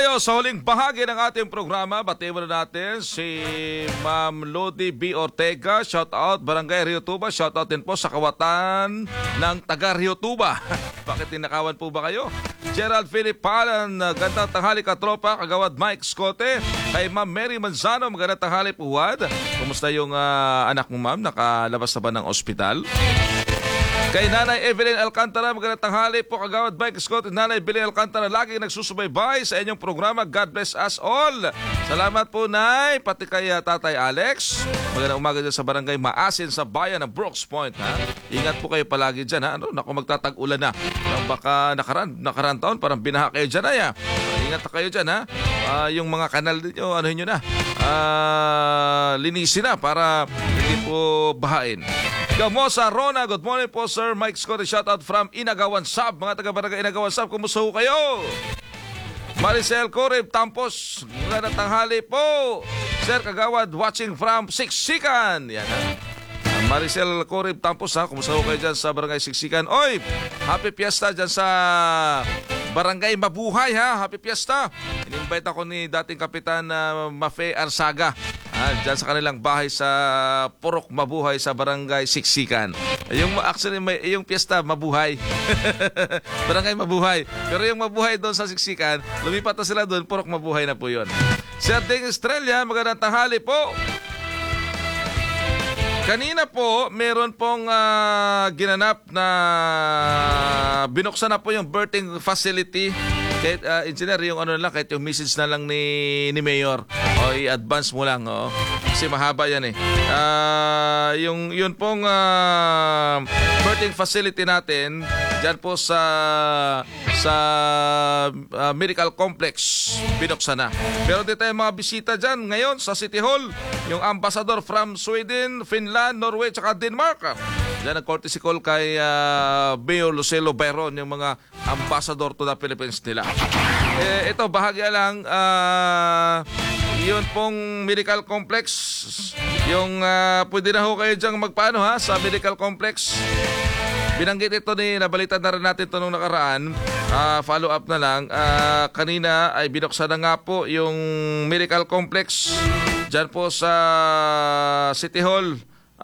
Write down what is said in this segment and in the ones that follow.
tayo sa huling bahagi ng ating programa. Batiin muna natin si Ma'am Lodi B. Ortega. Shout out Barangay Rio Tuba. Shout out din po sa kawatan ng taga Rio Tuba. Bakit tinakawan po ba kayo? Gerald Philip Palan, gandang tanghali katropa. Kagawad Mike Scote. Kay Ma'am Mary Manzano, magandang tanghali puwad. Kumusta yung anak mo, ma'am? Nakalabas na ba ng ospital? Kay Nanay Evelyn Alcantara, magandang tanghali po. Kagawad Mike Scott, Nanay Evelyn Alcantara, lagi nagsusubaybay sa inyong programa. God bless us all. Salamat po, Nay. Pati kay Tatay Alex. Magandang umaga dyan sa barangay Maasin sa bayan ng Brooks Point. Ha? Ingat po kayo palagi dyan. Ha? Naku, magtatag-ulan na. Baka nakaraan taon, parang binaha kayo dyan. Ay, ingat na kayo dyan. Ha? Yung mga kanal ninyo, anuhin nyo na. Linisin na para hindi po bahain. Gamosa Rona, good morning po Sir Mike Scott, shout out from Inagawan Sab, mga taga-barangay Inagawan Sab, kumusta ho kayo? Maricel Coreb Tampos, magandang tanghali po. Sir Kagawad, watching from Siksikan. Yan ha. Maricel Coreb Tampos ha, kumusta ho kayo dyan sa barangay Siksikan? Oy, happy fiesta dyan sa Barangay Mabuhay ha, happy fiesta. In-invite ako ni dating Kapitan Mafe Arsaga. Diyan sa kanilang bahay sa Purok Mabuhay sa Barangay Siksikan. Actually, yung piyesta Mabuhay. Barangay Mabuhay. Pero yung Mabuhay doon sa Siksikan, lumipat na sila doon, Purok Mabuhay na po yun. Sir Ding Estrella, magandang tanghali po. Kanina po, meron pong ginanap na binuksan na po yung birthing facility. Kahit engineer, yung ano lang, kahit yung message na lang ni Mayor. O i-advance mo lang, oh. Kasi mahaba yan eh. Yun pong birthing facility natin, dyan po sa Medical Complex, binuksan na. Pero di tayo mga bisita dyan ngayon sa City Hall. Yung ambassador from Sweden, Finland, Norway, tsaka Denmark. Diyan nag-courtesy call kay Mayor Lucelo Bayron, yung mga ambassador to the Philippines nila. Ito, bahagya lang, yun pong medical complex, yung pwede na ho kayo dyan magpaano ha, sa medical complex. Binanggit ito nabalitan na rin natin ito nung nakaraan. Follow up na lang. Kanina ay binuksan na nga po yung medical complex dyan po sa City Hall.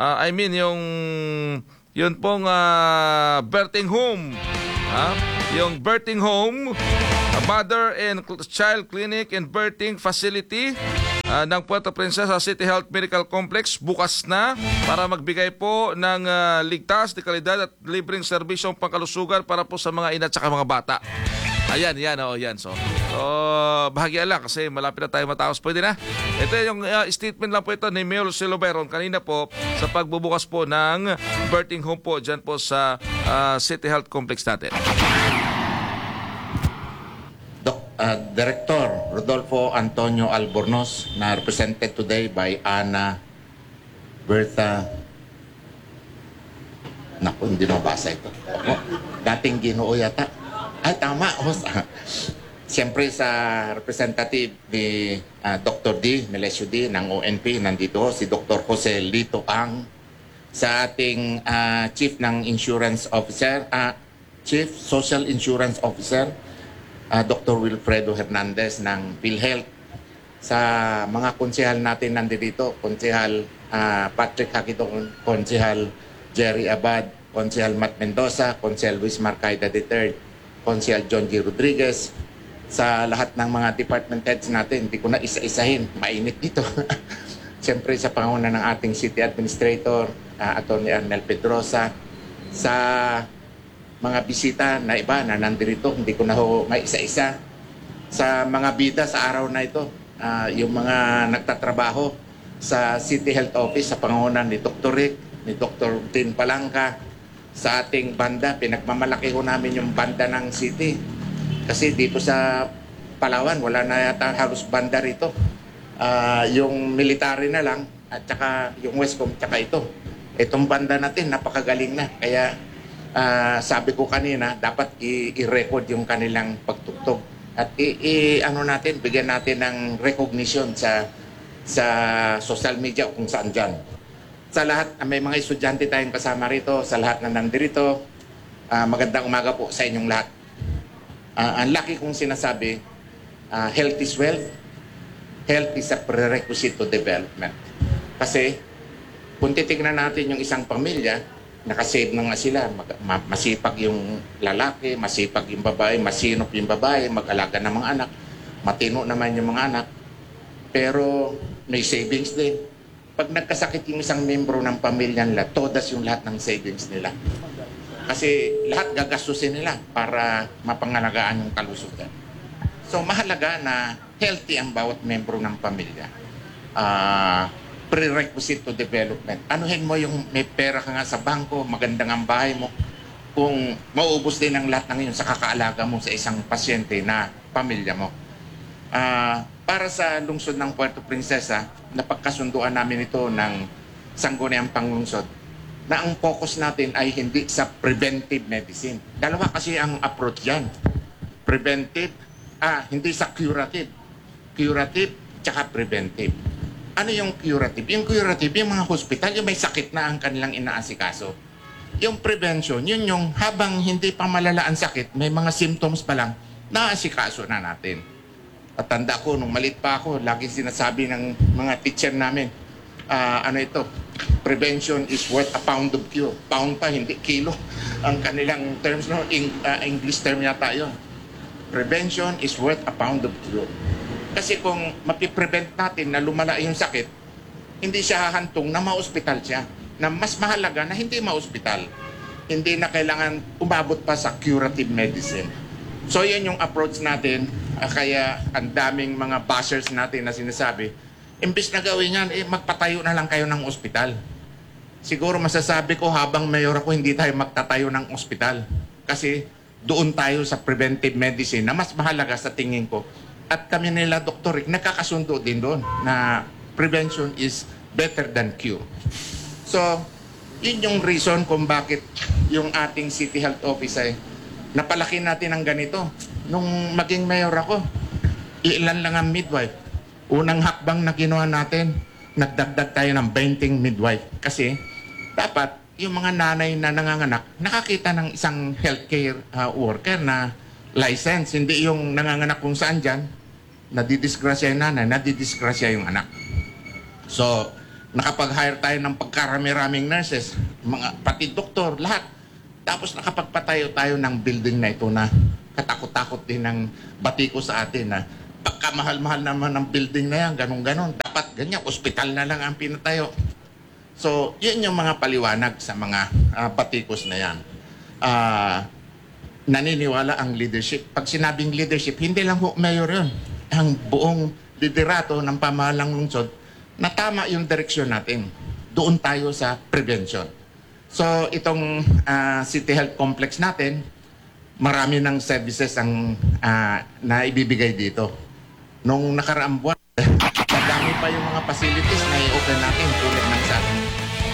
Yun pong birthing home. Yung birthing home, mother and child clinic and birthing facility ng Puerto Princesa City Health Medical Complex bukas na para magbigay po ng ligtas, de kalidad at libreng serbisyong pangkalusugan para po sa mga ina at saka mga bata. Ayan. So, bahagya lang kasi malapit na tayo matapos. Pwede na. Ito yung statement lang po ito ni Mayor Siloberon kanina po sa pagbubukas po ng birthing home po dyan po sa City Health Complex natin. Director Rodolfo Antonio Albornoz, na represented today by Ana Bertha. Naku, hindi mabasa ito. Dating Ginoo yata. Ay, tama. Siyempre sa representative ni Dr. D. Melesio D. ng ONP, nandito si Dr. Jose Lito Ang, sa ating Chief ng Insurance Officer, Chief Social Insurance Officer, Dr. Wilfredo Hernandez ng PhilHealth, sa mga konsehal natin nandito, konsehal Patrick Hakito, konsehal Jerry Abad, konsehal Matt Mendoza, konsehal Luis Marcaida III, konsehal John G. Rodriguez, sa lahat ng mga department heads natin. Hindi ko na isa-isahin, mainit dito. Siyempre sa panguna ng ating City Administrator, Atty. Arnel Pedrosa, sa mga bisita na iba na nandito, hindi ko na ho may isa-isa. Sa mga bida sa araw na ito, yung mga nagtatrabaho sa City Health Office sa pangunan ni Dr. Rick, ni Dr. Tin Palangka, sa ating banda, pinagmamalaki ho namin yung banda ng City. Kasi dito sa Palawan, wala na yata halos banda rito. Yung military na lang, at saka yung Westcom, tsaka ito. Itong banda natin, napakagaling na. Kaya sabi ko kanina, dapat i-record yung kanilang pagtugtog. At bigyan natin ng recognition sa social media o kung saan dyan. Sa lahat, may mga estudyante tayong kasama rito, sa lahat na nandito, magandang umaga po sa inyong lahat. Ang laki kong sinasabi, health is wealth. Health is a prerequisite to development. Kasi kung titignan natin yung isang pamilya, nakasave na nga sila, masipag yung lalaki, masipag yung babae, masinop yung babae, mag-alaga ng mga anak, matino naman yung mga anak, pero may savings din. Pag nagkasakit yung isang membro ng pamilya nila, todas yung lahat ng savings nila. Kasi lahat gagastusin nila para mapangalagaan yung kalusugan. So mahalaga na healthy ang bawat membro ng pamilya. Prerequisite to development. Anuhin mo yung may pera ka nga sa bangko, magandang ang bahay mo, kung mauubos din ang lahat ng yun sa kakaalaga mo sa isang pasyente na pamilya mo. Para sa lungsod ng Puerto Princesa, napagkasunduan namin ito ng Sangguniang Panglungsod na ang focus natin ay hindi sa preventive medicine. Dalawa kasi ang approach yan. Preventive, hindi sa curative. Curative, tsaka preventive. Ano yung curative? Yung curative, yung mga hospital, yung may sakit na ang kanilang inaasikaso. Yung prevention, yun yung habang hindi pa malala ang sakit, may mga symptoms pa lang, naasikaso na natin. At tanda ko, nung malit pa ako, lagi sinasabi ng mga teacher namin, prevention is worth a pound of cure. Pound pa, hindi kilo. Ang kanilang terms, no? English term yata yun. Prevention is worth a pound of cure. Kasi kung mapiprevent natin na lumala yung sakit, hindi siya hahantong na ma-hospital siya. Na mas mahalaga na hindi ma-hospital. Hindi na kailangan umabot pa sa curative medicine. So yun yung approach natin. Kaya ang daming mga bashers natin na sinasabi, imbis na gawin yan, magpatayo na lang kayo ng ospital. Siguro masasabi ko habang mayor ako, hindi tayo magtatayo ng ospital. Kasi doon tayo sa preventive medicine na mas mahalaga sa tingin ko. At kami nila, Dr. Rick, nakakasundo din doon na prevention is better than cure. So, yun yung reason kung bakit yung ating City Health Office ay napalaki natin ng ganito. Nung maging mayor ako, ilan lang ang midwife. Unang hakbang na ginawa natin, nagdagdag tayo ng 20 midwife. Kasi dapat yung mga nanay na nanganganak, nakakita ng isang healthcare worker na license. Hindi yung nanganganak kung saan dyan, nadidisgrasya yung nanay, nadidisgrasya yung anak. So, nakapag-hire tayo ng pagkarami-raming nurses, pati doktor, lahat. Tapos nakapagpatayo tayo ng building na ito na katakot-takot din ng batiko sa atin na pagkamahal-mahal naman ng building na yan, ganun-ganon. Dapat ganyan, ospital na lang ang pinatayo. So, yun yung mga paliwanag sa mga batikos na yan. Naniniwala ang leadership. Pag sinabing leadership, hindi lang ho mayor yun. Ang buong liderato ng pamahalang lungsod na tama yung direksyon natin. Doon tayo sa prevention. So, itong City Health Complex natin, marami ng services ang naibibigay dito. Nung nakaraang buwan, madami pa yung mga facilities na i-open natin tulad ng sa atin.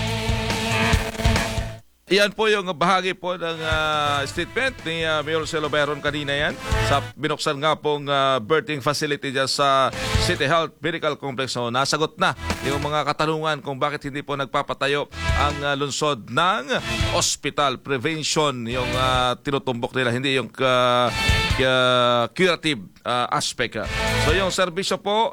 Iyan po yung bahagi po ng statement ni Mayor Celo Beron kanina yan sa binuksan nga pong birthing facility dyan sa City Health Medical Complex. So, nasagot na yung mga katanungan kung bakit hindi po nagpapatayo ang lungsod ng hospital. Prevention yung tinutumbok nila, hindi yung curative aspect. So yung serbisyo po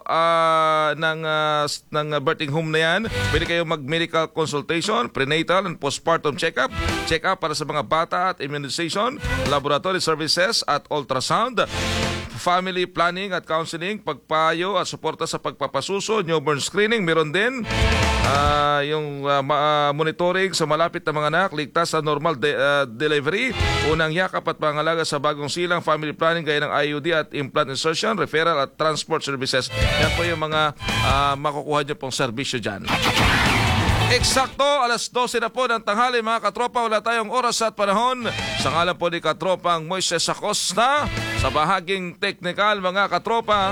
ng birthing home na yan, pwede kayo mag-medical consultation, prenatal and postpartum check-up para sa mga bata at immunization, laboratory services at ultrasound, family planning at counseling, pagpayo at suporta sa pagpapasuso, newborn screening, meron din yung monitoring sa malapit na mga anak, ligtas sa normal delivery, unang yakap at pangalaga sa bagong silang, family planning gaya ng IUD at implant insertion, referral at transport services. Yan po yung mga makukuha nyo pong serbisyo dyan. Eksakto, alas 12 na po ng tanghali mga katropa. Wala tayong oras at panahon. Sa ngalan po ni katropang Moises Acosta, sa bahaging teknikal mga katropa,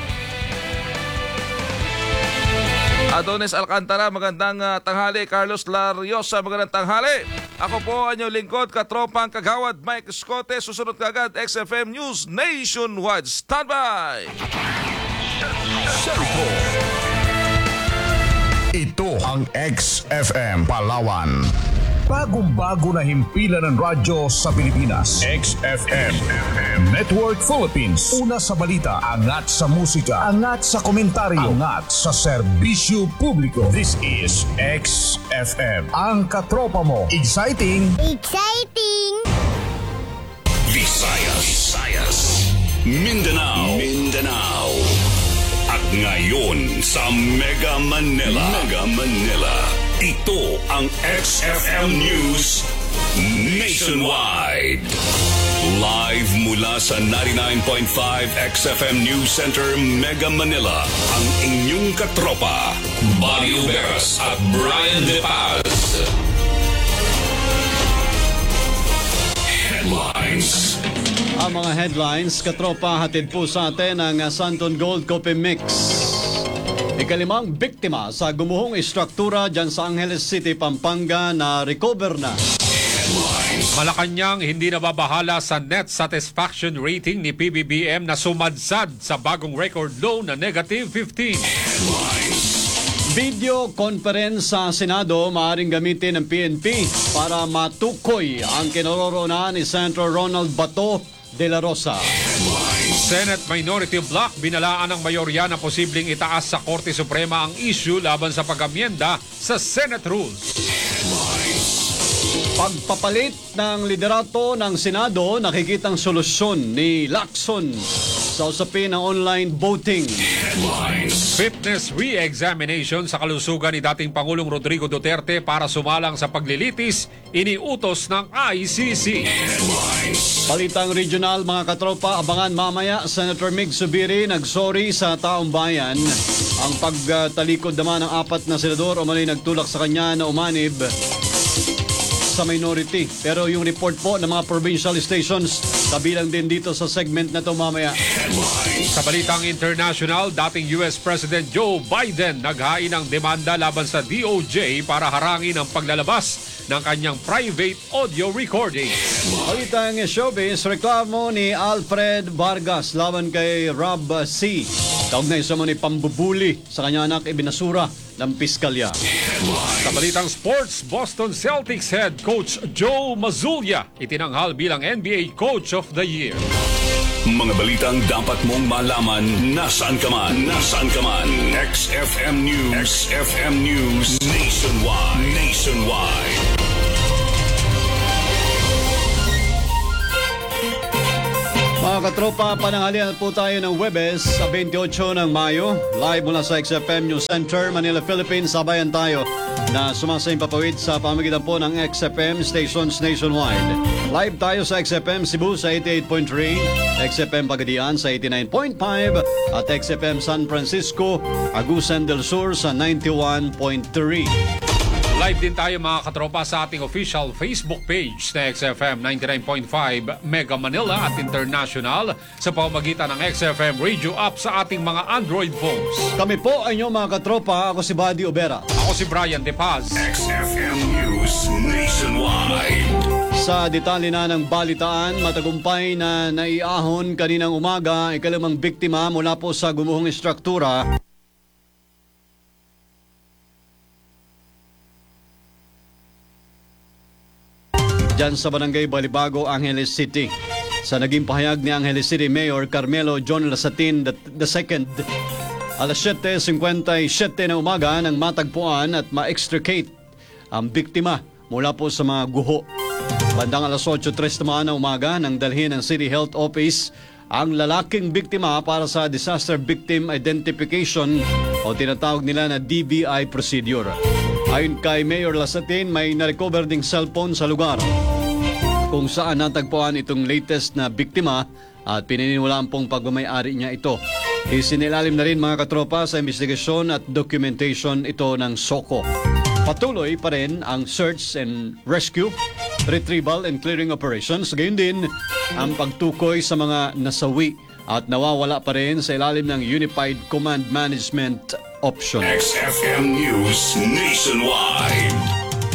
Adonis Alcantara, magandang tanghali. Carlos Lariosa, magandang tanghali. Ako po ang inyong lingkod, katropang kagawad Mike Escote. Susunod kagad XFM News Nationwide. Standby! Ito ang XFM Palawan. Bagong-bago na himpilan ng radyo sa Pilipinas. XFM Network Philippines. Una sa balita, angat sa musika, angat sa komentaryo, angat sa serbisyo publiko. This is XFM. Ang katropa mo. Exciting! Exciting! Visayas, Mindanao. At ngayon sa Mega Manila. Ito ang XFM News Nationwide. Live mula sa 99.5 XFM News Center, Mega Manila. Ang inyong katropa, Bobby Uberas at Brian De Paz. Headlines. Ang mga headlines, katropa, hatid po sa atin ang Santon Gold Coffee Mix. Ikalimang biktima sa gumuhong istruktura dyan sa Angeles City, Pampanga na recover na. Malacanang hindi nababahala sa net satisfaction rating ni PBBM na sumadsad sa bagong record low na negative 15. Video conference sa Senado maaaring gamitin ng PNP para matukoy ang kinaroroonan ni Senator Ronald Bato de la Rosa. Senate Minority Bloc binalaan ng mayorya na posibleng itaas sa Korte Suprema ang issue laban sa pag-amyenda sa Senate Rules. Pagpapalit ng liderato ng Senado, nakikitang solusyon ni Lacson sa usapin ng online voting. Fitness re-examination sa kalusugan ni dating Pangulong Rodrigo Duterte para sumalang sa paglilitis, iniutos ng ICC. Balitang regional, mga katropa, abangan mamaya. Senator Mig Zubiri nagsorry sa taong bayan. Ang pagtalikod naman ng apat na senador umano'y nagtulak sa kanya na umanib sa minority. Pero yung report po ng mga provincial stations, kabilang din dito sa segment na ito mamaya. Sa balitang international, dating US President Joe Biden naghain ng demanda laban sa DOJ para harangin ang paglalabas ng kanyang private audio recording. Balitang showbiz, reklamo ni Alfred Vargas laban kay Rob C. Kaugnay sa mga pambubuli sa kanya anak ibinasura ng piskalya. Sa balitang sports, Boston Celtics head coach Joe Mazzulla itinanghal bilang NBA Coach of the Year. Mga balitang dapat mong malaman nasaan ka man. XFM News Nationwide. Mga katropa, pananghalian po tayo ng Webes sa 28 ng Mayo. Live mula sa XFM News Center, Manila, Philippines. Sabayan tayo na sumasayang papawid sa pamagitan po ng XFM stations nationwide. Live tayo sa XFM Cebu sa 88.3, XFM Pagadian sa 89.5 at XFM San Francisco, Agusan del Sur sa 91.3. Live din tayo mga katropa sa ating official Facebook page na XFM 99.5 Mega Manila at International sa pamamagitan ng XFM Radio app sa ating mga Android phones. Kami po ay inyong mga katropa. Ako si Buddy Ubera. Ako si Brian De Paz. XFM News Nationwide. Sa detalye na ng balitaan, matagumpay na naiahon kaninang umaga ikalimang biktima mula po sa gumuhong istruktura dyan sa Barangay Balibago, Angeles City. Sa naging pahayag ni Angeles City Mayor Carmelo John Lasatin II, alas 7:57 na umaga nang matagpuan at ma-extricate ang biktima mula po sa mga guho. Bandang alas 8:03 naman na umaga nang dalhin ng City Health Office ang lalaking biktima para sa Disaster Victim Identification o tinatawag nila na DVI procedure. Ayon kay Mayor Lasatin, may na-recover ding cellphone sa lugar kung saan natagpuan itong latest na biktima at pininiwalaan pong pagmamayari niya ito. Isinilalim na rin mga katropa sa investigasyon at documentation ito ng SOCO. Patuloy pa rin ang search and rescue, retrieval and clearing operations. Gayon din ang pagtukoy sa mga nasawi at nawawala pa rin sa ilalim ng Unified Command Management Option. XFM News Nationwide.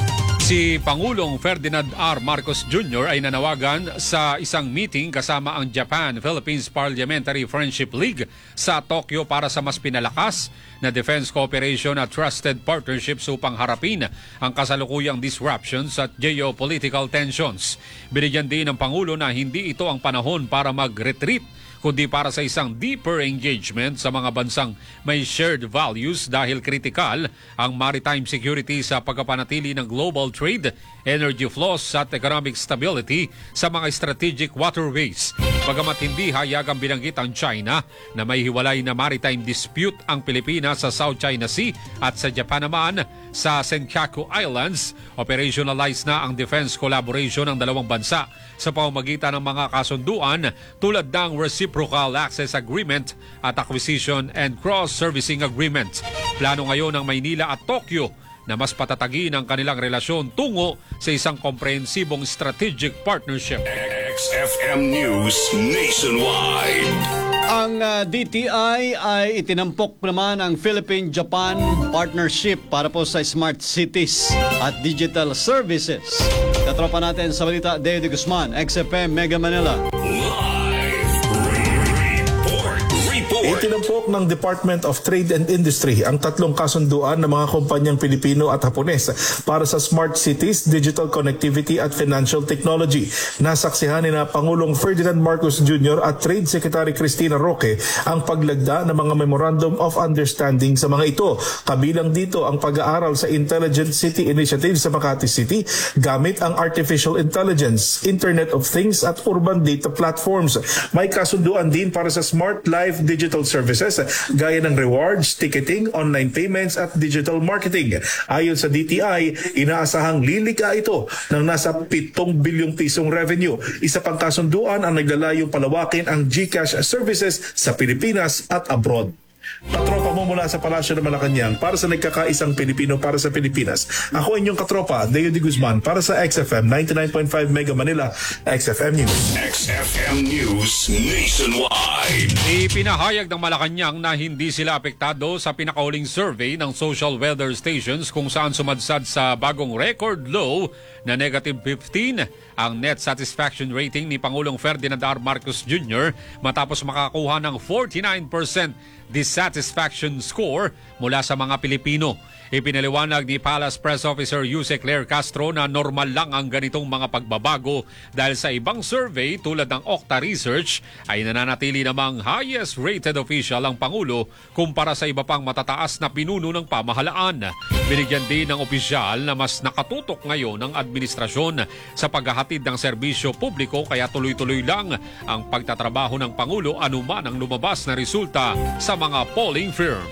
Si Pangulong Ferdinand R. Marcos Jr. ay nanawagan sa isang meeting kasama ang Japan-Philippines Parliamentary Friendship League sa Tokyo para sa mas pinalakas na defense cooperation at trusted partnerships upang harapin ang kasalukuyang disruptions at geopolitical tensions. Binigyan din ng Pangulo na hindi ito ang panahon para mag-retreat, kundi para sa isang deeper engagement sa mga bansang may shared values dahil kritikal ang maritime security sa pagkapanatili ng global trade, energy flows at economic stability sa mga strategic waterways. Bagamat hindi hayagang binanggit ang China na may hiwalay na maritime dispute ang Pilipinas sa South China Sea at sa Japan naman sa Senkaku Islands, operationalize na ang defense collaboration ng dalawang bansa sa pamamagitan ng mga kasunduan tulad ng Reciprocal Access Agreement at Acquisition and Cross-Servicing Agreement. Plano ngayon ng Maynila at Tokyo na mas patatagin ang kanilang relasyon tungo sa isang komprehensibong strategic partnership. XFM News Nationwide. Ang DTI ay itinampok naman ang Philippine-Japan Partnership para po sa Smart Cities at Digital Services. Katropa natin sa balita, David Guzman, XFM Mega Manila. Itinampok ng Department of Trade and Industry ang tatlong kasunduan ng mga kumpanyang Pilipino at Hapones para sa Smart Cities, Digital Connectivity at Financial Technology. Nasaksihan ni na Pangulong Ferdinand Marcos Jr. at Trade Secretary Cristina Roque ang paglagda ng mga Memorandum of Understanding sa mga ito. Kabilang dito ang pag-aaral sa Intelligent City Initiative sa Makati City gamit ang Artificial Intelligence, Internet of Things at Urban Data Platforms. May kasunduan din para sa Smart Life Digital Services gaya ng rewards, ticketing, online payments at digital marketing. Ayon sa DTI, inaasahang lilika ito ng nasa 7 bilyong pisong revenue. Isa pang kasunduan ang naglalayong palawakin ang GCash services sa Pilipinas at abroad. Katropa mo mula sa Palasyo ng Malacanang para sa nagkakaisang Pilipino para sa Pilipinas. Ako inyong katropa, David Guzman para sa XFM 99.5 Mega Manila, XFM News. XFM News Nationwide. Ipinahayag ng Malacanang na hindi sila apektado sa pinakauling survey ng social weather stations kung saan sumadsad sa bagong record low na negative 15 ang net satisfaction rating ni Pangulong Ferdinand R. Marcos Jr. matapos makakuha ng 49% dissatisfaction score mula sa mga Pilipino. Ipinaliwanag ni Palace Press Officer Jose Claire Castro na normal lang ang ganitong mga pagbabago dahil sa ibang survey tulad ng Okta Research ay nananatili namang highest rated official ang Pangulo kumpara sa iba pang matataas na pinuno ng pamahalaan. Binigyan din ng opisyal na mas nakatutok ngayon ng administrasyon sa paghahatid ng serbisyo publiko kaya tuloy-tuloy lang ang pagtatrabaho ng Pangulo anuman ang lumabas na resulta sa mga polling firm.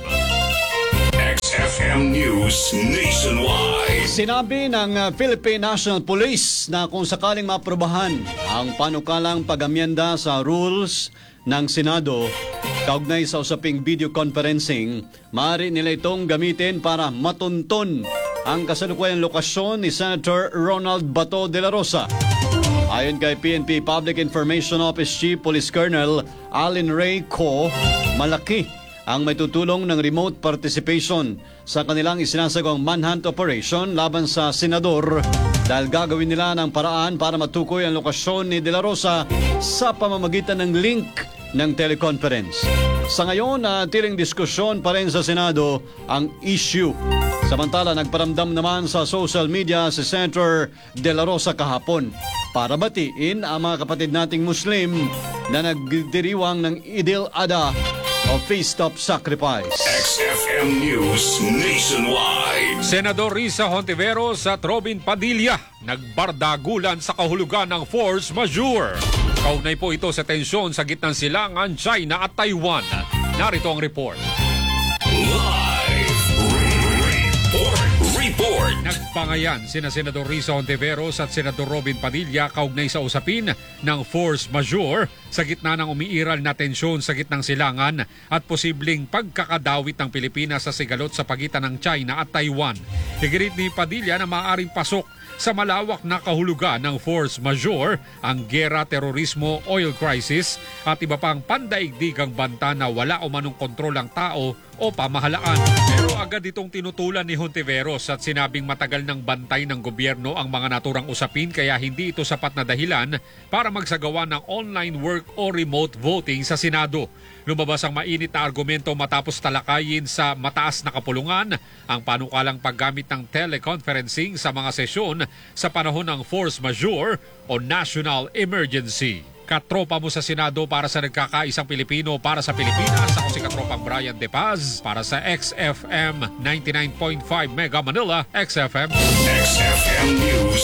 XFM News Nationwide. Sinabi ng Philippine National Police na kung sakaling maprobahan ang panukalang pag-amyenda sa rules ng Senado kaugnay sa usaping video conferencing, maaari nila itong gamitin para matunton ang kasalukuyang lokasyon ni Senator Ronald Bato de la Rosa. Ayon kay PNP Public Information Office Chief Police Colonel Allen Ray Co, malaki ang may tutulong ng remote participation sa kanilang isinasagawang manhunt operation laban sa senador dahil gagawin nila ng paraan para matukoy ang lokasyon ni De La Rosa sa pamamagitan ng link ng teleconference. Sa ngayon, tiling diskusyon pa rin sa Senado ang issue. Samantala, nagparamdam naman sa social media si Senator De La Rosa kahapon para batiin ang mga kapatid nating Muslim na nagdiriwang ng Idil Adha o Feast of Sacrifice. XFM News Nationwide. Senador Risa Hontiveros at Robin Padilla nagbardagulan sa kahulugan ng force majeure. Kaugnay po ito sa tensyon sa gitnang silangan China at Taiwan. Narito ang report. Report. Nagpangayan sina Senador Risa Hontiveros at Senador Robin Padilla kaugnay sa usapin ng force majeure sa gitna ng umiiral na tensyon sa gitnang silangan at posibleng pagkakadawit ng Pilipinas sa sigalot sa pagitan ng China at Taiwan. Higirit ni Padilla na maaaring pasok sa malawak na kahulugan ng force majeure, ang gera, terorismo, oil crisis at iba pang pandaigdigang banta na wala o manong kontrol ang tao o pamahalaan. Pero agad itong tinutulan ni Hontiveros at sinabing matagal ng bantay ng gobyerno ang mga naturang usapin kaya hindi ito sapat na dahilan para magsagawa ng online work o remote voting sa Senado. Lumabas ang mainit na argumento matapos talakayin sa mataas na kapulungan ang panukalang paggamit ng teleconferencing sa mga sesyon sa panahon ng force majeure o national emergency. Katropa mo sa Senado para sa nagkakaisang Pilipino para sa Pilipinas. Ako si Katropang Brian De Paz para sa XFM 99.5 Mega Manila, XFM. XFM News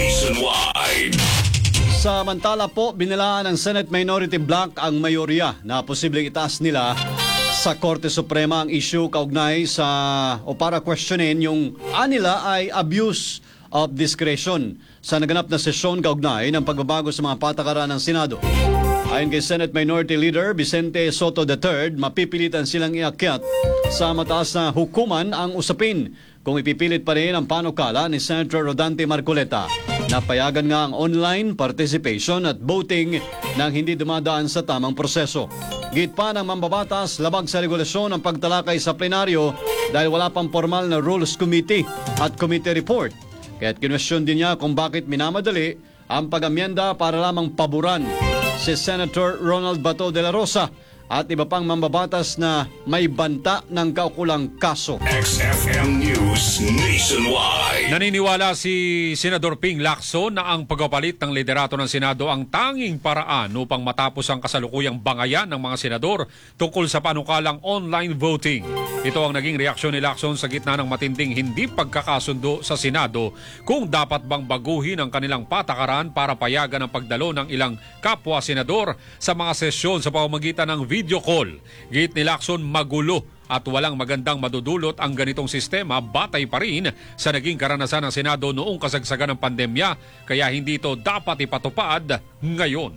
Nationwide. Samantala po, binilaan ng Senate Minority Bloc ang mayorya na posibleng itaas nila sa Korte Suprema ang issue kaugnay sa o para questionin yung anila ay abuse of discretion sa naganap na sesyon kaugnay ng pagbabago sa mga patakaran ng Senado. Ayon kay Senate Minority Leader Vicente Soto III, mapipilitan silang iakyat sa mataas na hukuman ang usapin kung ipipilit pa rin ang panukala ni Senator Rodante Marcoleta. Napayagan nga ang online participation at voting nang hindi dumadaan sa tamang proseso. Git pa ng mambabatas, labag sa regulasyon ang pagtalakay sa plenaryo dahil wala pang formal na Rules Committee at Committee Report. Kaya't kinwestiyon din niya kung bakit minamadali ang pag-amyenda para lamang paboran si Senator Ronald Bato de la Rosa at iba pang mambabatas na may banta ng kaukulang kaso. XFM News Nationwide. Naniniwala si Senador Ping Lacson na ang pagpapalit ng liderato ng Senado ang tanging paraan upang matapos ang kasalukuyang bangayan ng mga senador tungkol sa panukalang online voting. Ito ang naging reaksyon ni Lacson sa gitna ng matinding hindi pagkakasundo sa Senado kung dapat bang baguhin ang kanilang patakaran para payagan ang pagdalo ng ilang kapwa senador sa mga sesyon sa pamamagitan ng video call. Git ni Lacson, magulo at walang magandang madudulot ang ganitong sistema batay pa rin sa naging karanasan ng Senado noong kasagsagan ng pandemya kaya hindi ito dapat ipatupad ngayon.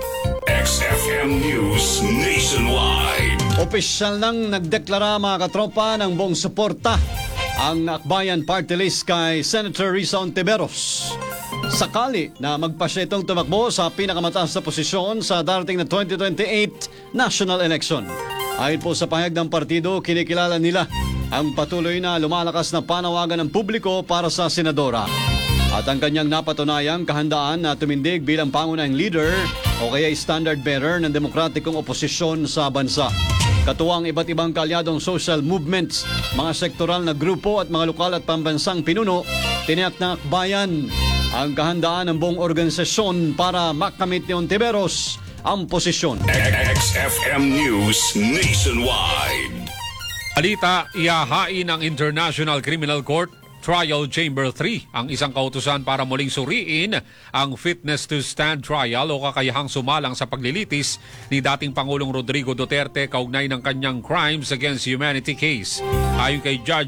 XFM News Nationwide. Opisyal nang nagdeklara mga katropa ng buong suporta ang Akbayan Party List kay Senator Risa Hontiveros. Sakali na magpasya itong tumakbo sa pinakamataas na posisyon sa darating na 2028 national election. Ayon po sa pahayag ng partido, kinikilala nila ang patuloy na lumalakas na panawagan ng publiko para sa senadora. At ang kanyang napatunayang kahandaan na tumindig bilang pangunahing leader o kaya standard bearer ng demokratikong oposisyon sa bansa. Katuwang iba't ibang kaalyadong social movements, mga sektoral na grupo at mga lokal at pambansang pinuno, tiniyak ng Akbayan ang kahandaan ng buong organisasyon para makamit ni Hontiveros ang posisyon. XFM News Nationwide. Balita, ihahain ng International Criminal Court Trial Chamber 3 ang isang kautusan para muling suriin ang fitness to stand trial o kakayahang sumalang sa paglilitis ni dating Pangulong Rodrigo Duterte kaugnay ng kanyang crimes against humanity case. Ayon kay Judge